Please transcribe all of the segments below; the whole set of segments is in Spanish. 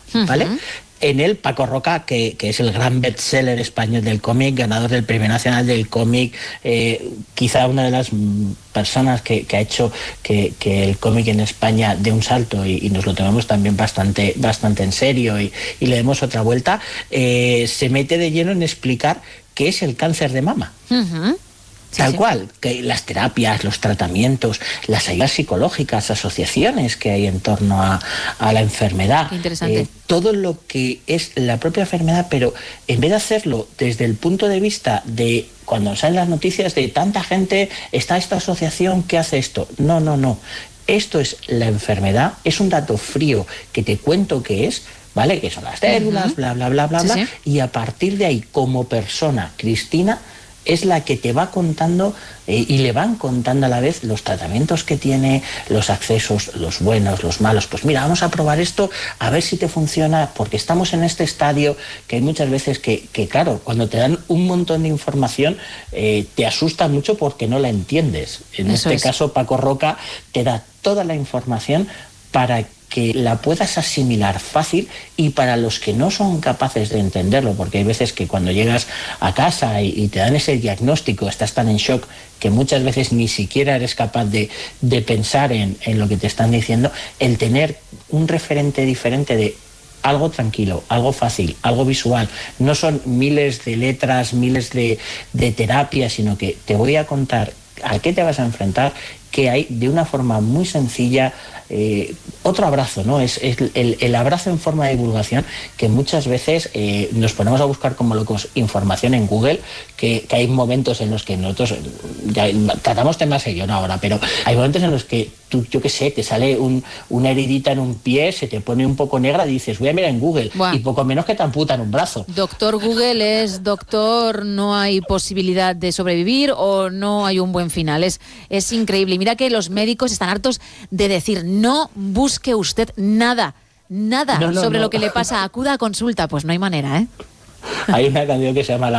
¿vale? En él, Paco Roca, que es el gran bestseller español del cómic, ganador del Premio Nacional del Cómic, quizá una de las personas que ha hecho que el cómic en España dé un salto y nos lo tomemos también bastante en serio y le demos otra vuelta, se mete de lleno en explicar qué es el cáncer de mama. Tal cual, que las terapias, los tratamientos, las ayudas psicológicas, asociaciones que hay en torno a la enfermedad. Interesante. Todo lo que es la propia enfermedad, pero en vez de hacerlo desde el punto de vista de cuando salen las noticias de tanta gente, está esta asociación que hace esto. No. Esto es la enfermedad, es un dato frío que te cuento qué es, ¿vale? Que son las células, bla, bla. Y a partir de ahí, como persona, Cristina es la que te va contando y le van contando a la vez los tratamientos que tiene, los accesos, los buenos, los malos. Pues mira, vamos a probar esto, a ver si te funciona, porque estamos en este estadio que hay muchas veces que claro, cuando te dan un montón de información, te asusta mucho porque no la entiendes. En este caso, Paco Roca te da toda la información para que la puedas asimilar fácil, y para los que no son capaces de entenderlo, porque hay veces que cuando llegas a casa y te dan ese diagnóstico, estás tan en shock que muchas veces ni siquiera eres capaz de pensar en lo que te están diciendo, el tener un referente diferente de algo tranquilo, algo fácil, algo visual, no son miles de letras, miles de terapias, sino que te voy a contar a qué te vas a enfrentar, que hay de una forma muy sencilla. Otro abrazo, ¿no? Es el abrazo en forma de divulgación, que muchas veces nos ponemos a buscar como locos información en Google, que hay momentos en los que nosotros ya tratamos temas serios ahora, pero hay momentos en los que tú, yo qué sé, te sale una heridita en un pie, se te pone un poco negra y dices, voy a mirar en Google, y poco menos que te amputan un brazo. Doctor Google es doctor, no hay posibilidad de sobrevivir o no hay un buen final. Es increíble. Y mira que los médicos están hartos de decir, no busque usted nada sobre lo que le pasa, acuda a consulta. Pues no hay manera, ¿eh? Hay una canción que se llama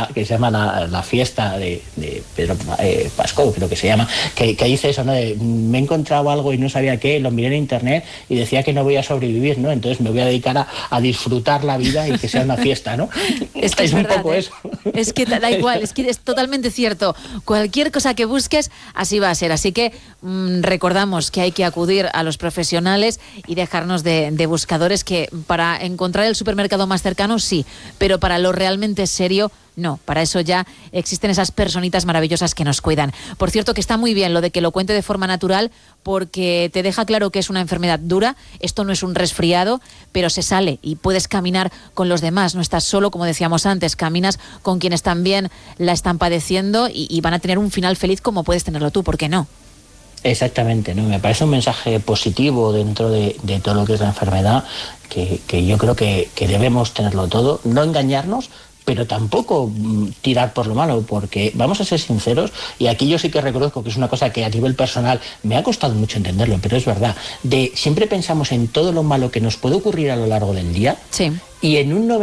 la fiesta de Pedro Pascal, creo que se llama, que dice eso, ¿no? Me he encontrado algo y no sabía qué, lo miré en internet y decía que no voy a sobrevivir, ¿no? Entonces me voy a dedicar a disfrutar la vida y que sea una fiesta, ¿no? Es un verdad, poco eso. Es que da igual, es que es totalmente cierto. Cualquier cosa que busques, así va a ser. Así que recordamos que hay que acudir a los profesionales y dejarnos de buscadores, que para encontrar el supermercado más cercano sí, pero para lo realmente serio no. Para eso ya existen esas personitas maravillosas que nos cuidan. Por cierto, que está muy bien lo de que lo cuente de forma natural, porque te deja claro que es una enfermedad dura. Esto no es un resfriado, pero se sale y puedes caminar con los demás. No estás solo, como decíamos antes, caminas con quienes también la están padeciendo y van a tener un final feliz como puedes tenerlo tú. ¿Por qué no? Exactamente, ¿no? Me parece un mensaje positivo dentro de todo lo que es la enfermedad, que yo creo que debemos tenerlo todo, no engañarnos, pero tampoco tirar por lo malo, porque vamos a ser sinceros, y aquí yo sí que reconozco que es una cosa que a nivel personal me ha costado mucho entenderlo, pero es verdad, siempre pensamos en todo lo malo que nos puede ocurrir a lo largo del día. Sí. Y en un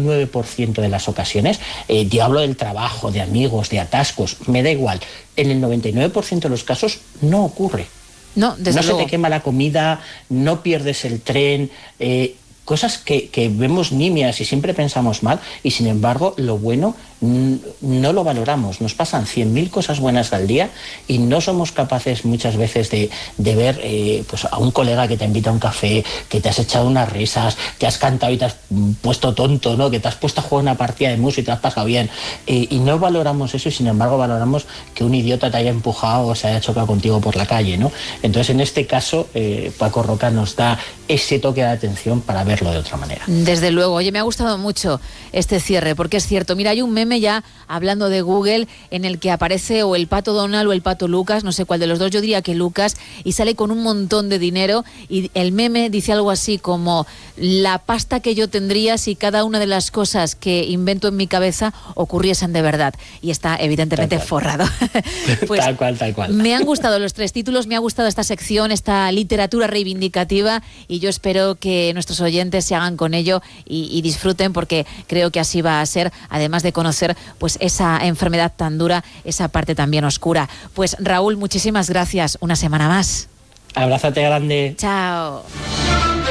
99% de las ocasiones, yo hablo del trabajo, de amigos, de atascos, me da igual, en el 99% de los casos no ocurre. No, desde luego. Se te quema la comida, no pierdes el tren, cosas que vemos nimias y siempre pensamos mal, y sin embargo lo bueno no lo valoramos. Nos pasan 100.000 cosas buenas al día y no somos capaces muchas veces de ver pues a un colega que te invita a un café, que te has echado unas risas, que has cantado y te has puesto tonto, ¿no? Que te has puesto a jugar una partida de música y te has pasado bien, y no valoramos eso, y sin embargo valoramos que un idiota te haya empujado o se haya chocado contigo por la calle, ¿no? Entonces en este caso Paco Roca nos da ese toque de atención para verlo de otra manera. Desde luego. Oye, me ha gustado mucho este cierre, porque es cierto. Mira, hay un meme ya, hablando de Google, en el que aparece o el Pato Donald o el Pato Lucas, no sé cuál de los dos, yo diría que Lucas, y sale con un montón de dinero, y el meme dice algo así como: la pasta que yo tendría si cada una de las cosas que invento en mi cabeza ocurriesen de verdad. Y está evidentemente forrado. Pues, tal cual. Me han gustado los 3 títulos, me ha gustado esta sección, esta literatura reivindicativa, y yo espero que nuestros oyentes se hagan con ello y disfruten, porque creo que así va a ser, además de conocer pues esa enfermedad tan dura, esa parte también oscura. Pues Raúl, muchísimas gracias, una semana más. Abrázate grande. Chao.